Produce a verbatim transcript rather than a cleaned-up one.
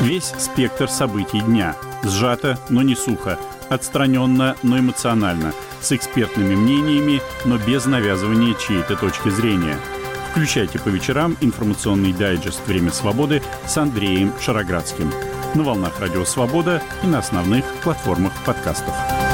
Весь спектр событий дня. Сжато, но не сухо. Отстраненно, но эмоционально. С экспертными мнениями, но без навязывания чьей-то точки зрения. Включайте по вечерам информационный дайджест «Время свободы» с Андреем Шароградским. На волнах Радио Свобода и на основных платформах подкастов.